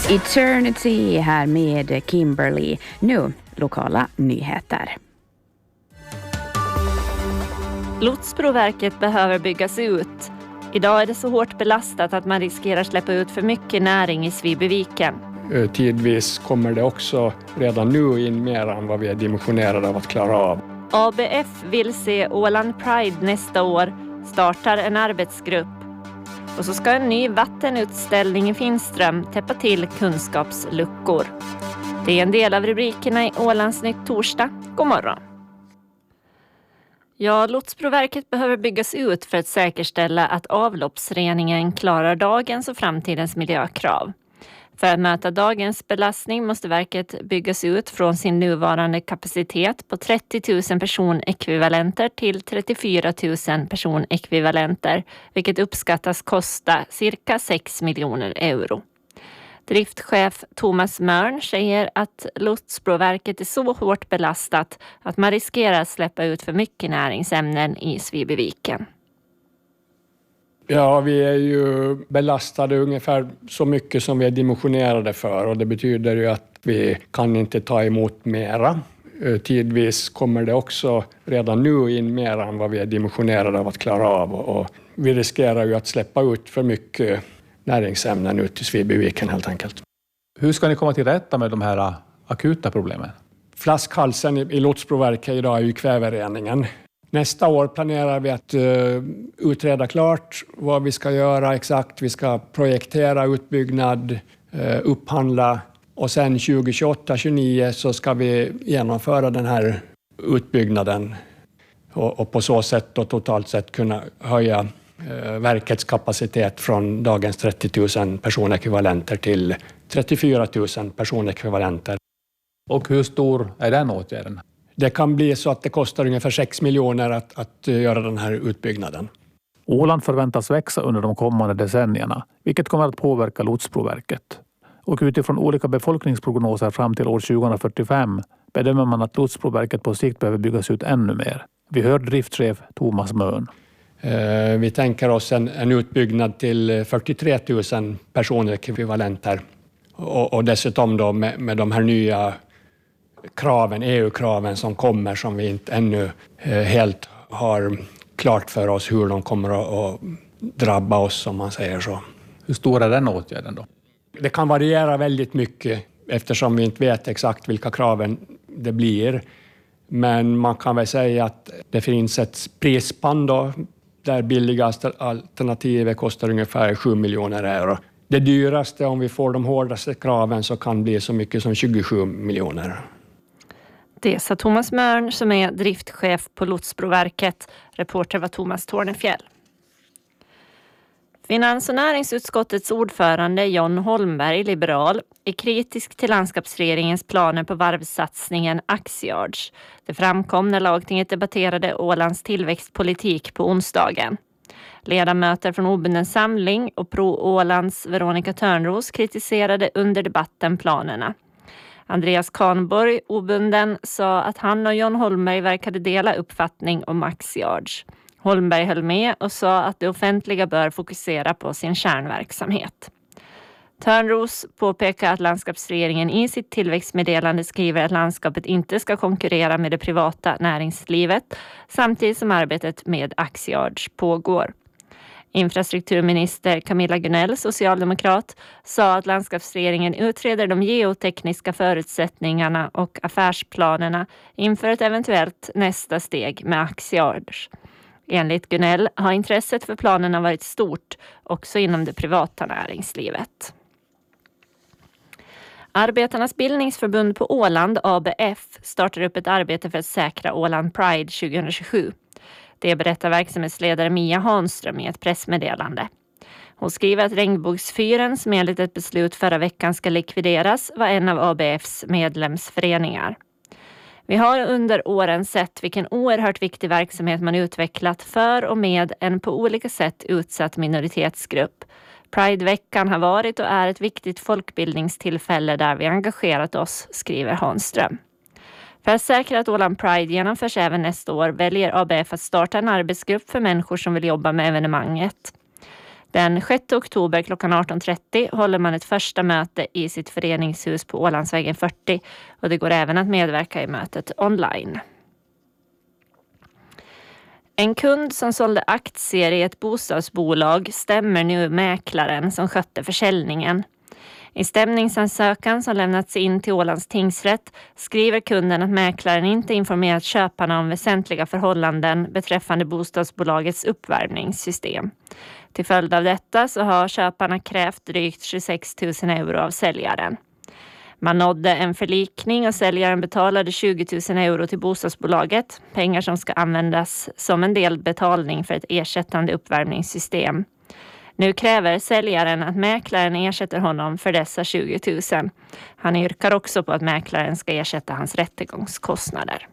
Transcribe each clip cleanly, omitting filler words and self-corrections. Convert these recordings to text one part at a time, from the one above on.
Eternity här med Kimberly. Nu lokala nyheter. Lotsbroverket behöver byggas ut. Idag är det så hårt belastat att man riskerar släppa ut för mycket näring i Svibyviken. Tidvis kommer det också redan nu in mer än vad vi är dimensionerade av att klara av. ABF vill se Åland Pride nästa år, startar en arbetsgrupp. Och så ska en ny vattenutställning i Finström täppa till kunskapsluckor. Det är en del av rubrikerna i Ålands Nytt torsdag. God morgon. Ja, Lotsbroverket behöver byggas ut för att säkerställa att avloppsreningen klarar dagens och framtidens miljökrav. För att möta dagens belastning måste verket byggas ut från sin nuvarande kapacitet på 30 000 personekvivalenter till 34 000 personekvivalenter, vilket uppskattas kosta cirka 6 miljoner euro. Driftchef Thomas Mörn säger att Lotsbroverket är så hårt belastat att man riskerar att släppa ut för mycket näringsämnen i Svibyviken. Ja, vi är ju belastade ungefär så mycket som vi är dimensionerade för, och det betyder ju att vi kan inte ta emot mera. Tidvis kommer det också redan nu in mer än vad vi är dimensionerade av att klara av, och vi riskerar ju att släppa ut för mycket näringsämnen ut i Svibyviken helt enkelt. Hur ska ni komma till rätta med de här akuta problemen? Flaskhalsen i Lotsbroverket idag är ju kvävereningen. Nästa år planerar vi att utreda klart vad vi ska göra exakt. Vi ska projektera utbyggnad, upphandla, och sen 2028-2029 så ska vi genomföra den här utbyggnaden och på så sätt då totalt sett kunna höja verkets kapacitet från dagens 30 000 personekvivalenter till 34 000 personekvivalenter. Och hur stor är den åtgärden? Det kan bli så att det kostar ungefär 6 miljoner att göra den här utbyggnaden. Åland förväntas växa under de kommande decennierna, vilket kommer att påverka Lotsbroverket. Och utifrån olika befolkningsprognoser fram till år 2045 bedömer man att Lotsbroverket på sikt behöver byggas ut ännu mer. Vi hör driftchef Thomas Mörn. Vi tänker oss en utbyggnad till 43 000 personekvivalenter. Och dessutom då med de här nya kraven, EU-kraven som kommer, som vi inte ännu helt har klart för oss hur de kommer att drabba oss, om man säger så. Hur stor är den åtgärden då? Det kan variera väldigt mycket eftersom vi inte vet exakt vilka kraven det blir. Men man kan väl säga att det finns ett prisspann då, där billigaste alternativet kostar ungefär 7 miljoner euro. Det dyraste, om vi får de hårdaste kraven, så kan bli så mycket som 27 miljoner. Det sa Thomas Mörn som är driftchef på Lotsbroverket. Reporter var Thomas Tornefjäll. Finans- och näringsutskottets ordförande John Holmberg, liberal, är kritisk till landskapsregeringens planer på varvsatsningen Axiards. Det framkom när lagtinget debatterade Ålands tillväxtpolitik på onsdagen. Ledamöter från Obunden samling och Pro-Ålands Veronica Törnros kritiserade under debatten planerna. Andreas Kahnborg, Obunden, sa att han och John Holmberg verkade dela uppfattning om Axiards. Holmberg höll med och sa att det offentliga bör fokusera på sin kärnverksamhet. Törnros påpekar att landskapsregeringen i sitt tillväxtmeddelande skriver att landskapet inte ska konkurrera med det privata näringslivet, samtidigt som arbetet med Axiards pågår. Infrastrukturminister Camilla Gunell, socialdemokrat, sa att landskapsregeringen utreder de geotekniska förutsättningarna och affärsplanerna inför ett eventuellt nästa steg med Axiards. Enligt Gunell har intresset för planerna varit stort också inom det privata näringslivet. Arbetarnas bildningsförbund på Åland, ABF, startar upp ett arbete för att säkra Åland Pride 2027. Det berättar verksamhetsledare Mia Hanström i ett pressmeddelande. Hon skriver att Regnbågsfyren, som enligt ett beslut förra veckan ska likvideras, var en av ABFs medlemsföreningar. Vi har under åren sett vilken oerhört viktig verksamhet man utvecklat för och med en på olika sätt utsatt minoritetsgrupp. Prideveckan har varit och är ett viktigt folkbildningstillfälle där vi engagerat oss, skriver Hanström. För att säkra att Åland Pride genomförs även nästa år väljer ABF att starta en arbetsgrupp för människor som vill jobba med evenemanget. Den 6 oktober klockan 18.30 håller man ett första möte i sitt föreningshus på Ålandsvägen 40 och det går även att medverka i mötet online. En kund som sålde aktier i ett bostadsbolag stämmer nu mäklaren som skötte försäljningen. I stämningsansökan som lämnats in till Ålands tingsrätt skriver kunden att mäklaren inte informerat köparna om väsentliga förhållanden beträffande bostadsbolagets uppvärmningssystem. Till följd av detta så har köparna krävt drygt 26 000 euro av säljaren. Man nådde en förlikning och säljaren betalade 20 000 euro till bostadsbolaget. Pengar som ska användas som en del betalning för ett ersättande uppvärmningssystem. Nu kräver säljaren att mäklaren ersätter honom för dessa 20 000. Han yrkar också på att mäklaren ska ersätta hans rättegångskostnader.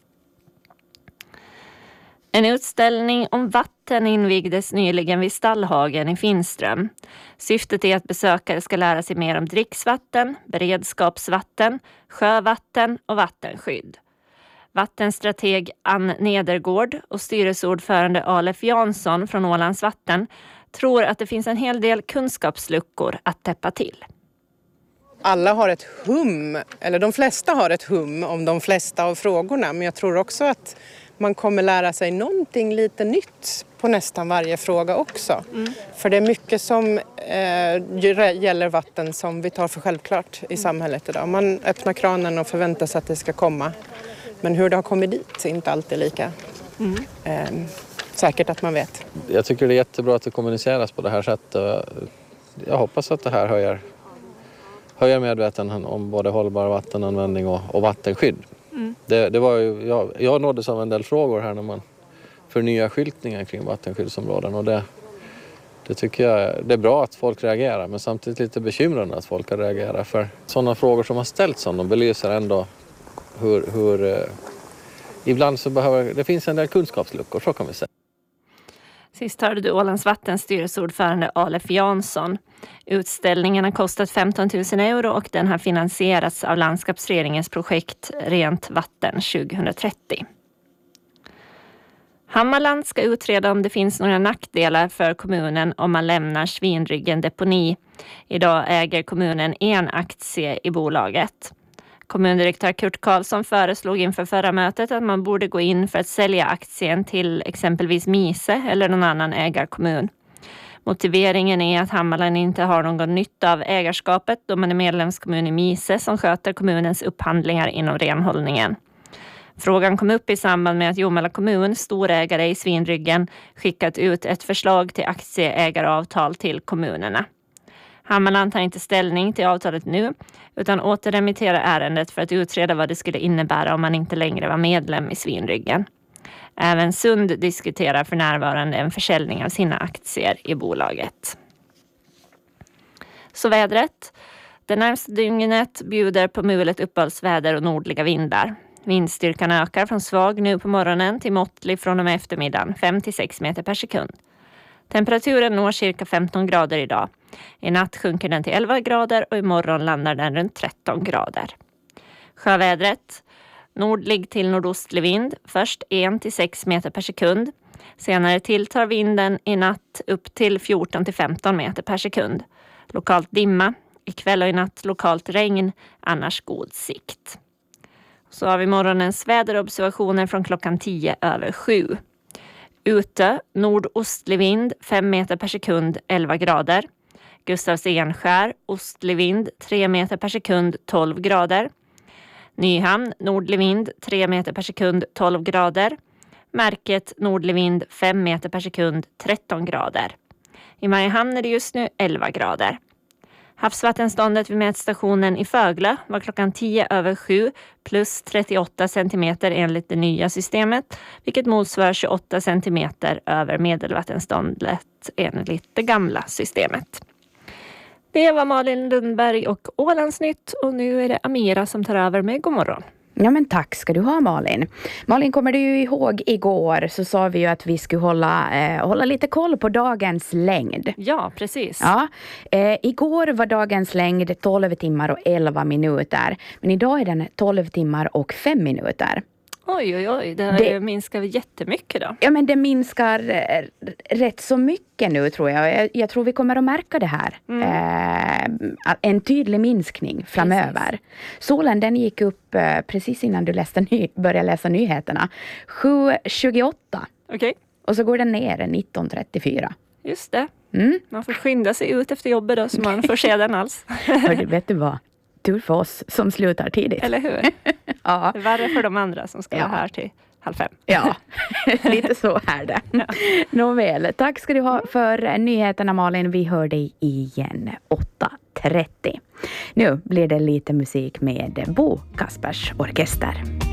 En utställning om vatten invigdes nyligen vid Stallhagen i Finström. Syftet är att besökare ska lära sig mer om dricksvatten, beredskapsvatten, sjövatten och vattenskydd. Vattenstrateg Ann Nedergård och styrelseordförande Alef Jansson från Ålands vatten tror att det finns en hel del kunskapsluckor att täppa till. Alla har ett hum, eller de flesta har ett hum om de flesta av frågorna. Men jag tror också att man kommer lära sig någonting lite nytt på nästan varje fråga också. För det är mycket som gäller vatten som vi tar för självklart i samhället idag. Man öppnar kranen och förväntar sig att det ska komma. Men hur det har kommit dit är inte alltid lika säkert att man vet. Jag tycker det är jättebra att det kommuniceras på det här sättet. Jag hoppas att det här höjer medvetenheten om både hållbar vattenanvändning och vattenskydd. Det var ju, jag nåddes av en del frågor här när man förnyar skyltningen kring vattenskyddsområden. Och det tycker jag det är bra att folk reagerar, men samtidigt lite bekymrande att folk reagerar. För sådana frågor som har ställts om de belyser ändå hur ibland så det finns en del kunskapsluckor, så kan vi säga. Sist hörde du Ålands vattens styrelseordförande Alef Jansson. Utställningen har kostat 15 000 euro och den har finansierats av landskapsregeringens projekt Rent vatten 2030. Hammarland ska utreda om det finns några nackdelar för kommunen om man lämnar Svinryggen deponi. Idag äger kommunen en aktie i bolaget. Kommundirektör Kurt Karlsson föreslog inför förra mötet att man borde gå in för att sälja aktien till exempelvis Mise eller någon annan ägarkommun. Motiveringen är att Hammarland inte har någon nytta av ägarskapet då man är medlemskommun i Mise som sköter kommunens upphandlingar inom renhållningen. Frågan kom upp i samband med att Jomala kommun, storägare i Svinryggen, skickat ut ett förslag till aktieägaravtal till kommunerna. Hammarland tar inte ställning till avtalet nu utan återremitterar ärendet för att utreda vad det skulle innebära om man inte längre var medlem i Svinryggen. Även Sund diskuterar för närvarande en försäljning av sina aktier i bolaget. Så vädret. Det närmaste dygnet bjuder på mulet uppehållsväder och nordliga vindar. Vindstyrkan ökar från svag nu på morgonen till måttlig från och med eftermiddagen, 5-6 meter per sekund. Temperaturen når cirka 15 grader idag. I natt sjunker den till 11 grader och imorgon landar den runt 13 grader. Sjövädret. Nordlig till nordostlig vind. Först 1-6 meter per sekund. Senare tilltar vinden i natt upp till 14-15 meter per sekund. Lokalt dimma. Ikväll och i natt lokalt regn. Annars god sikt. Så har vi morgonens väderobservationer från klockan 7:10. Ute, nordostlig vind, 5 meter per sekund, 11 grader. Gustavs Enskär, ostlig vind, 3 meter per sekund, 12 grader. Nyhamn, nordlig vind, 3 meter per sekund, 12 grader. Märket, nordlig vind, 5 meter per sekund, 13 grader. I Mariehamn är det just nu 11 grader. Havsvattenståndet vid mätstationen i Fögle var klockan 10:07 plus 38 centimeter enligt det nya systemet, vilket motsvarar 28 centimeter över medelvattenståndet enligt det gamla systemet. Det var Malin Lundberg och Ålandsnytt och nu är det Amira som tar över med god morgon. Ja, men tack ska du ha, Malin. Malin, kommer du ihåg igår så sa vi ju att vi skulle hålla lite koll på dagens längd. Ja, precis. Ja, igår var dagens längd 12 timmar och 11 minuter. Men idag är den 12 timmar och 5 minuter. Oj, det minskar jättemycket då. Ja, men det minskar rätt så mycket nu tror jag. Jag tror vi kommer att märka det här. En tydlig minskning framöver. Precis. Solen den gick upp precis innan du började läsa nyheterna. 7:28. Okej. Och så går den ner 19:34. Just det. Man får skynda sig ut efter jobbet då så man får se den alls. Hörde, vet du vad? Tur för oss som slutar tidigt. Eller hur? Ja. Det är värre för de andra som ska vara här till 4:30. Ja, lite så är det. Ja. Nåväl, tack ska du ha för nyheterna Malin. Vi hör dig igen 8:30. Nu blir det lite musik med Bo Kaspers Orkester.